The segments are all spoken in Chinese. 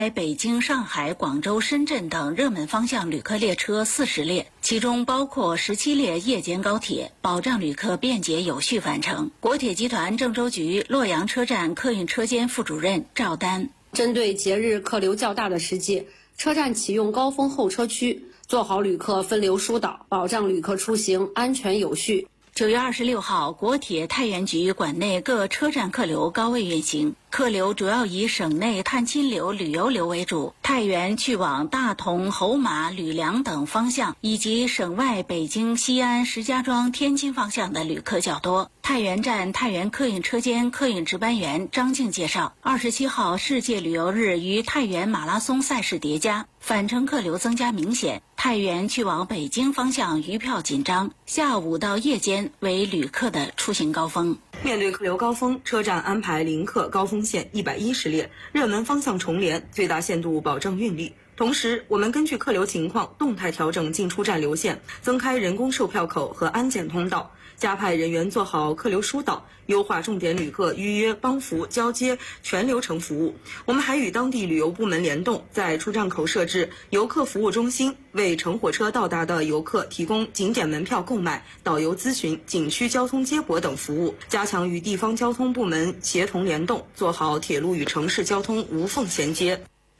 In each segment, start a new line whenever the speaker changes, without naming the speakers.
北京、上海、广州、深圳等热门方向旅客列车40列，其中包括17列夜间高铁，保障旅客便捷有序返程。国铁集团郑州局洛阳车站客运车间副主任赵丹：
针对节日客流较大的时节，车站启用高峰候车区，做好旅客分流疏导，保障旅客出行安全有序。
9月26号，国铁太原局管内各车站客流高位运行，客流主要以省内探亲流、旅游流为主。太原去往大同、侯马、吕梁等方向，以及省外北京、西安、石家庄、天津方向的旅客较多。太原站太原客运车间客运值班员张静介绍，27号世界旅游日与太原马拉松赛事叠加，返程客流增加明显。太原去往北京方向余票紧张，下午到夜间为旅客的出行高峰。
面对客流高峰，车站安排临客高峰线110列，热门方向重联，最大限度保证运力。同时，我们根据客流情况动态调整进出站流线，增开人工售票口和安检通道，加派人员做好客流疏导，优化重点旅客预约、帮扶、交接全流程服务。我们还与当地旅游部门联动，在出站口设置游客服务中心，为乘火车到达的游客提供景点门票购买、导游咨询、景区交通接驳等服务，加强与地方交通部门协同联动，做好铁路与城市交通无缝衔接。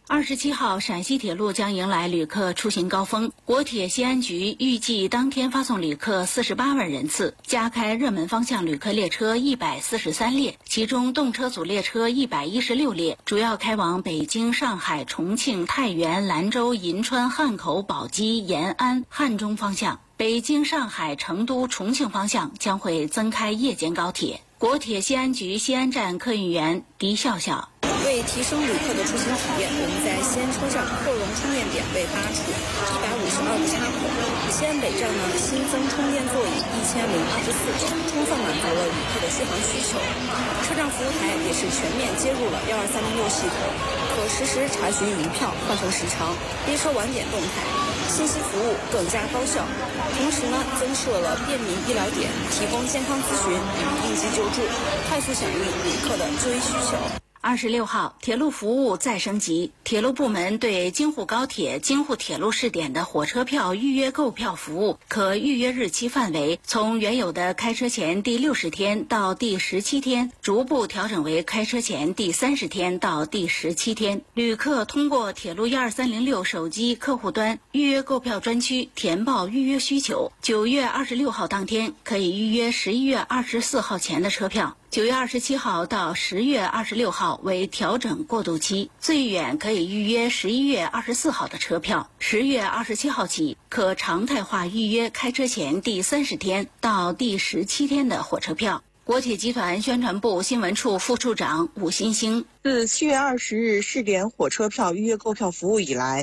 27号，陕西铁路将迎来旅客出行高峰。国铁西安局预计当天发送旅客48万人次，加开热门方向旅客列车143列，其中动车组列车116列，主要开往北京、上海、重庆、太原、兰州、银川、汉口、宝鸡、延安、汉中方向。北京、上海、成都、重庆方向将会增开夜间高铁。国铁西安局西安站客运员狄笑笑：
为提升旅客的出行体验，我们在西安车站扩容充电点为8处152个插口。西安北站呢新增充电座椅1024个，充分满足了旅客的续航需求。车站服务台也是全面接入了12306系统，可实时查询余票、换乘时长、列车晚点动态，信息服务更加高效。同时呢，增设了便民医疗点，提供健康咨询与应急救助，快速响应旅客的就医需求。
26号，铁路服务再升级。铁路部门对京沪高铁、京沪铁路试点的火车票预约购票服务，可预约日期范围从原有的开车前第60天到第17天，逐步调整为开车前第30天到第17天。旅客通过铁路12306手机客户端预约购票专区填报预约需求，9月26号当天可以预约11月24号前的车票。9月27号到10月26号为调整过渡期，最远可以预约11月24号的车票。10月27号起，可常态化预约开车前第30天到第17天的火车票。国铁集团宣传部新闻处副处长武新兴：
自7月20日试点火车票预约购票服务以来，